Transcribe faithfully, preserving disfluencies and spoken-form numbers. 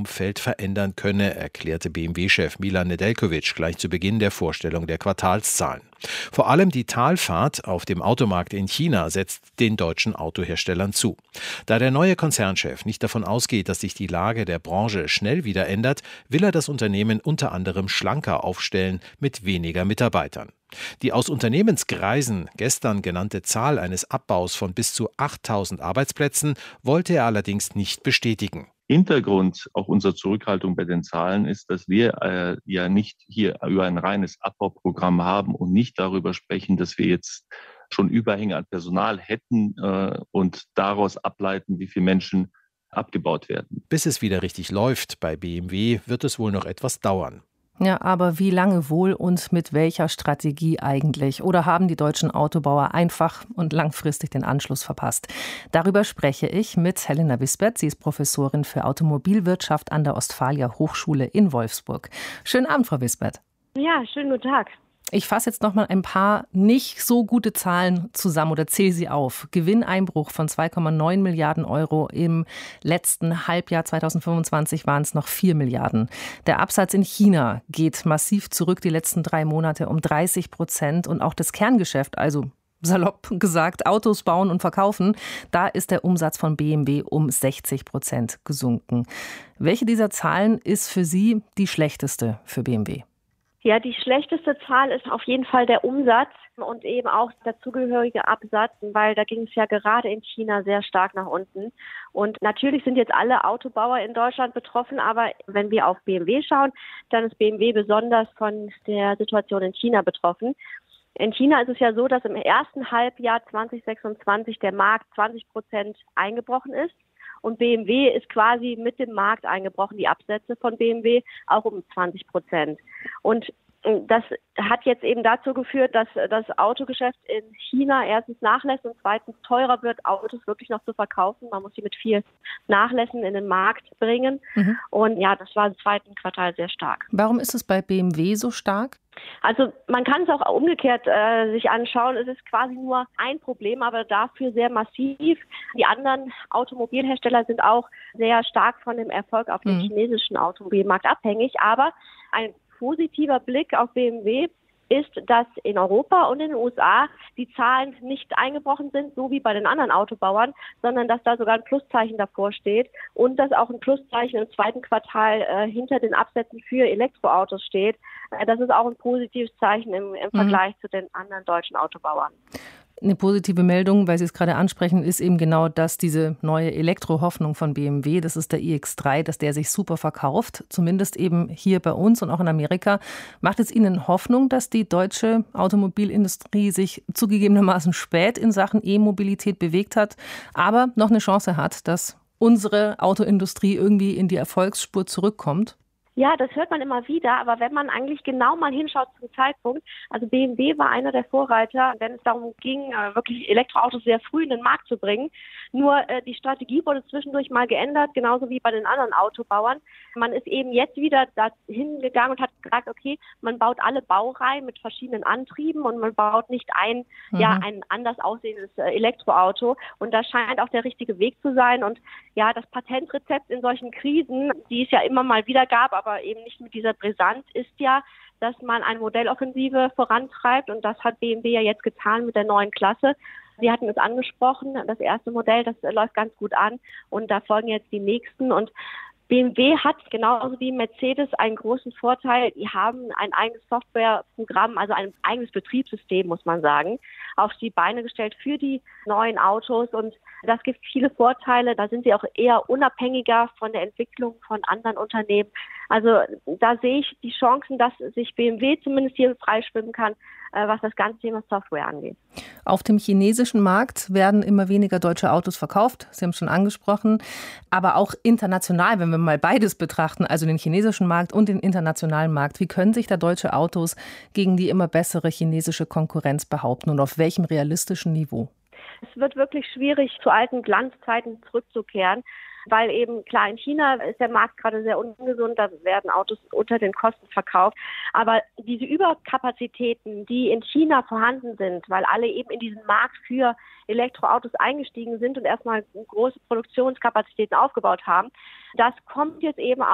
Umfeld verändern könne, erklärte B M W-Chef Milan Nedeljković gleich zu Beginn der Vorstellung der Quartalszahlen. Vor allem die Talfahrt auf dem Automarkt in China setzt den deutschen Autoherstellern zu. Da der neue Konzernchef nicht davon ausgeht, dass sich die Lage der Branche schnell wieder ändert, will er das Unternehmen unter anderem schlanker aufstellen mit weniger Mitarbeitern. Die aus Unternehmenskreisen gestern genannte Zahl eines Abbaus von bis zu achttausend Arbeitsplätzen wollte er allerdings nicht bestätigen. Hintergrund auch unserer Zurückhaltung bei den Zahlen ist, dass wir äh, ja nicht hier über ein reines Abbauprogramm haben und nicht darüber sprechen, dass wir jetzt schon Überhänge an Personal hätten äh, und daraus ableiten, wie viele Menschen abgebaut werden. Bis es wieder richtig läuft bei B M W, wird es wohl noch etwas dauern. Ja, aber wie lange wohl und mit welcher Strategie eigentlich? Oder haben die deutschen Autobauer einfach und langfristig den Anschluss verpasst? Darüber spreche ich mit Helena Wisbert. Sie ist Professorin für Automobilwirtschaft an der Ostfalia Hochschule in Wolfsburg. Schönen Abend, Frau Wisbert. Ja, schönen guten Tag. Ich fasse jetzt noch mal ein paar nicht so gute Zahlen zusammen oder zähle sie auf. Gewinneinbruch von zwei Komma neun Milliarden Euro. Im letzten Halbjahr zweitausendfünfundzwanzig waren es noch vier Milliarden. Der Absatz in China geht massiv zurück, die letzten drei Monate um dreißig Prozent. Und auch das Kerngeschäft, also salopp gesagt, Autos bauen und verkaufen, da ist der Umsatz von B M W um sechzig Prozent gesunken. Welche dieser Zahlen ist für Sie die schlechteste für B M W? Ja, die schlechteste Zahl ist auf jeden Fall der Umsatz und eben auch der zugehörige Absatz, weil da ging es ja gerade in China sehr stark nach unten. Und natürlich sind jetzt alle Autobauer in Deutschland betroffen, aber wenn wir auf B M W schauen, dann ist B M W besonders von der Situation in China betroffen. In China ist es ja so, dass im ersten Halbjahr zweitausendsechsundzwanzig der Markt zwanzig Prozent eingebrochen ist. Und B M W ist quasi mit dem Markt eingebrochen, die Absätze von B M W auch um zwanzig Prozent. Und das hat jetzt eben dazu geführt, dass das Autogeschäft in China erstens nachlässt und zweitens teurer wird, Autos wirklich noch zu verkaufen. Man muss sie mit viel Nachlässen in den Markt bringen. Mhm. Und ja, das war im zweiten Quartal sehr stark. Warum ist es bei B M W so stark? Also man kann es auch umgekehrt äh, sich anschauen. Es ist quasi nur ein Problem, aber dafür sehr massiv. Die anderen Automobilhersteller sind auch sehr stark von dem Erfolg auf dem mhm. chinesischen Automobilmarkt abhängig. Aber ein positiver Blick auf B M W ist, dass in Europa und in den U S A die Zahlen nicht eingebrochen sind, so wie bei den anderen Autobauern, sondern dass da sogar ein Pluszeichen davor steht und dass auch ein Pluszeichen im zweiten Quartal äh, hinter den Absätzen für Elektroautos steht. Äh, das ist auch ein positives Zeichen im, im mhm. Vergleich zu den anderen deutschen Autobauern. Eine positive Meldung, weil Sie es gerade ansprechen, ist eben genau das, diese neue Elektrohoffnung von B M W, das ist der i X drei, dass der sich super verkauft, zumindest eben hier bei uns und auch in Amerika. Macht es Ihnen Hoffnung, dass die deutsche Automobilindustrie sich zugegebenermaßen spät in Sachen E-Mobilität bewegt hat, aber noch eine Chance hat, dass unsere Autoindustrie irgendwie in die Erfolgsspur zurückkommt? Ja, das hört man immer wieder, aber wenn man eigentlich genau mal hinschaut zum Zeitpunkt, also B M W war einer der Vorreiter, wenn es darum ging, wirklich Elektroautos sehr früh in den Markt zu bringen. Nur äh, die Strategie wurde zwischendurch mal geändert, genauso wie bei den anderen Autobauern. Man ist eben jetzt wieder dahin gegangen und hat gesagt, okay, man baut alle Baureihen mit verschiedenen Antrieben und man baut nicht ein, mhm. ja, ein anders aussehendes äh, Elektroauto. Und das scheint auch der richtige Weg zu sein. Und ja, das Patentrezept in solchen Krisen, die es ja immer mal wieder gab, aber eben nicht mit dieser Brisanz, ist ja, dass man eine Modelloffensive vorantreibt. Und das hat B M W ja jetzt getan mit der neuen Klasse. Sie hatten es angesprochen, das erste Modell, das läuft ganz gut an. Und da folgen jetzt die nächsten. Und B M W hat genauso wie Mercedes einen großen Vorteil. Die haben ein eigenes Softwareprogramm, also ein eigenes Betriebssystem, muss man sagen, auf die Beine gestellt für die neuen Autos. Und das gibt viele Vorteile. Da sind sie auch eher unabhängiger von der Entwicklung von anderen Unternehmen. Also da sehe ich die Chancen, dass sich B M W zumindest hier freischwimmen kann, was das ganze Thema Software angeht. Auf dem chinesischen Markt werden immer weniger deutsche Autos verkauft. Sie haben es schon angesprochen. Aber auch international, wenn wir mal beides betrachten, also den chinesischen Markt und den internationalen Markt. Wie können sich da deutsche Autos gegen die immer bessere chinesische Konkurrenz behaupten und auf welchem realistischen Niveau? Es wird wirklich schwierig, zu alten Glanzzeiten zurückzukehren. Weil eben, klar, in China ist der Markt gerade sehr ungesund, da werden Autos unter den Kosten verkauft. Aber diese Überkapazitäten, die in China vorhanden sind, weil alle eben in diesen Markt für Elektroautos eingestiegen sind und erstmal große Produktionskapazitäten aufgebaut haben, das kommt jetzt eben